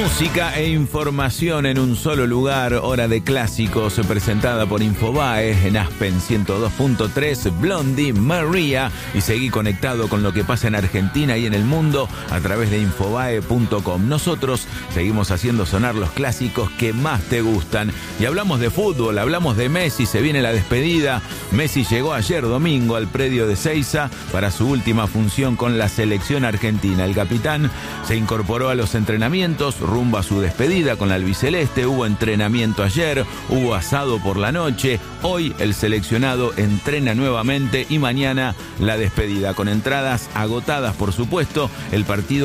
Música e información en un solo lugar, hora de clásicos, presentada por Infobae en Aspen 102.3, Blondie, María, y seguí conectado con lo que pasa en Argentina y en el mundo a través de Infobae.com. Nosotros seguimos haciendo sonar los clásicos que más te gustan y hablamos de fútbol, hablamos de Messi, se viene la despedida. Messi llegó ayer domingo al predio de Ezeiza para su última función con la selección argentina. El capitán se incorporó a los entrenamientos rumbo a su despedida con la albiceleste. Hubo entrenamiento ayer, hubo asado por la noche. Hoy el seleccionado entrena nuevamente y mañana la despedida, con entradas agotadas, por supuesto. El partido